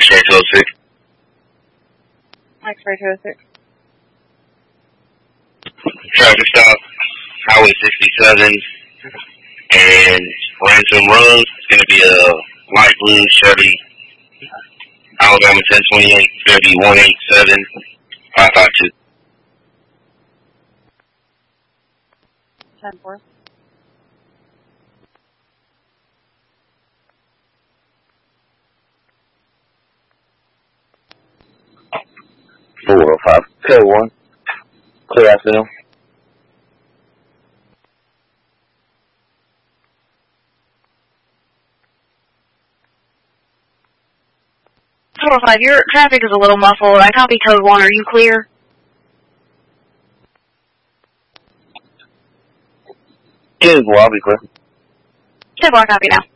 X-ray 206. X-ray 206. Traffic stop, Highway 67, and Ransom Road. It's going to be a light blue Chevy Alabama 1028. It's going to be 187552. 10-4. K1. Clear afternoon. Total 5, your traffic is a little muffled. I copy code 1. Are you clear? 10-4, I'll be clear. 10-4, copy now.